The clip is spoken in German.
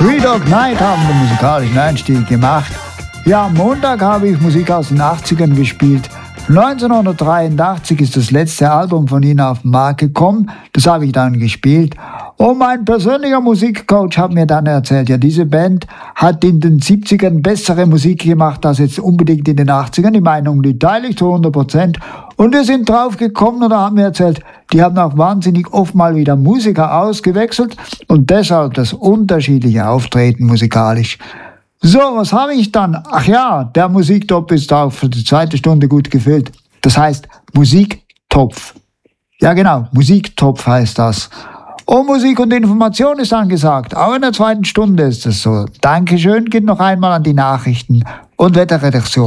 Three Dog Night haben den musikalischen Einstieg gemacht. Ja, am Montag habe ich Musik aus den 80ern gespielt. 1983 ist das letzte Album von ihnen auf den Markt gekommen. Das habe ich dann gespielt. Und mein persönlicher Musikcoach hat mir dann erzählt, ja, diese Band hat in den 70ern bessere Musik gemacht als jetzt unbedingt in den 80ern. Die Meinung, die teile ich zu 100%. Und wir sind drauf gekommen oder haben mir erzählt, die haben auch wahnsinnig oft mal wieder Musiker ausgewechselt und deshalb das unterschiedliche Auftreten musikalisch. So, was habe ich dann? Ach ja, der Musiktopf ist auch für die zweite Stunde gut gefüllt. Das heißt Musiktopf. Ja genau, Musiktopf heißt das. Und Musik und Information ist angesagt. Auch in der zweiten Stunde ist es so. Dankeschön, geht noch einmal an die Nachrichten und Wetterredaktion.